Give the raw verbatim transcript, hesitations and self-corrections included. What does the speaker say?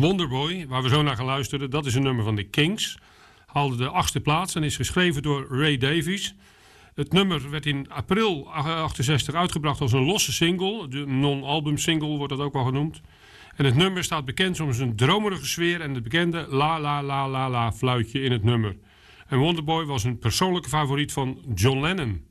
Wonderboy, waar we zo naar gaan luisteren, dat is een nummer van de Kings. Haalde de achtste plaats en is geschreven door Ray Davies. Het nummer werd in april achtenzestig uitgebracht als een losse single. De non-album single wordt dat ook wel genoemd. En het nummer staat bekend om zijn dromerige sfeer en het bekende la la la la la fluitje in het nummer. En Wonderboy was een persoonlijke favoriet van John Lennon.